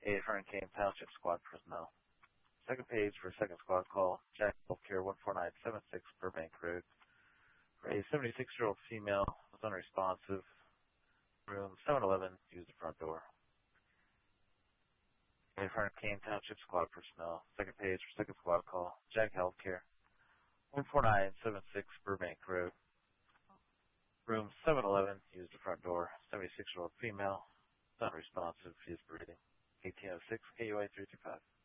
A. Hurricane Township Squad personnel. Second page for second squad call. Jack Healthcare 14976 Burbank Road. For a 76-year-old female was unresponsive. Room 711. Use the front door. A. Hurricane Township Squad personnel. Second page for second squad call. Jack Healthcare 14976 Burbank Road. Room 711. Use the front door. 76-year-old female. Unresponsive. Is breathing. 1806 KUA 325.